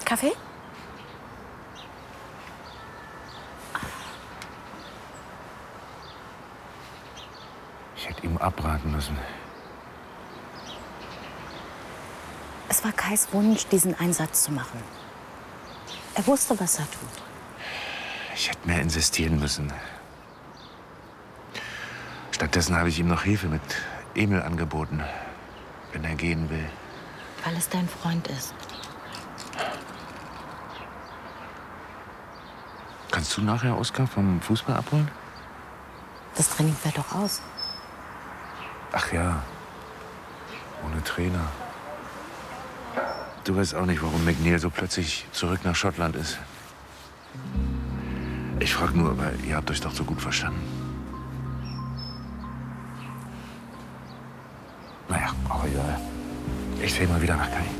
Kaffee? Ich hätte ihm abraten müssen. Es war Kais Wunsch, diesen Einsatz zu machen. Er wusste, was er tut. Ich hätte mehr insistieren müssen. Stattdessen habe ich ihm noch Hilfe mit Emil angeboten, wenn er gehen will. Weil es dein Freund ist. Kannst du nachher Oskar vom Fußball abholen? Das Training fällt doch aus. Ach ja, ohne Trainer. Du weißt auch nicht, warum McNeil so plötzlich zurück nach Schottland ist. Ich frage nur, weil ihr habt euch doch so gut verstanden. Naja, auch egal. Ich sehe mal wieder nach Kai.